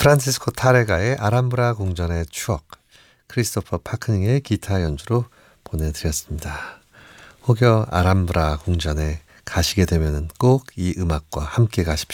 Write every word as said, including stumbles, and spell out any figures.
프란치스코 타레가의 아람브라 궁전의 추억, 크리스토퍼 파크닝의 기타 연주로 보내드렸습니다. 혹여 아람브라 궁전에 가시게 되면 꼭 이 음악과 함께 가십시오.